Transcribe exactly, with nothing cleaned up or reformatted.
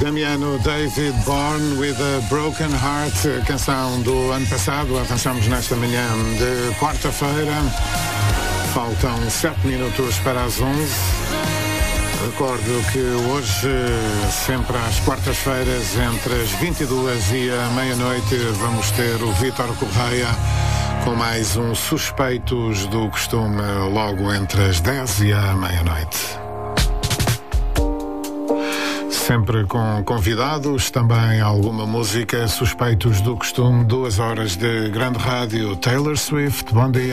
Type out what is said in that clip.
Damiano David, Born with a Broken Heart, canção do ano passado. Avançamos nesta manhã de quarta-feira. Faltam sete minutos para as onze. Recordo que hoje, sempre às quartas-feiras, entre as vinte e duas e a meia-noite, vamos ter o Vítor Correia com mais um Suspeitos do Costume, logo entre as dez e a meia-noite. Sempre com convidados, também alguma música. Suspeitos do Costume, duas horas de grande rádio. Taylor Swift, bom dia.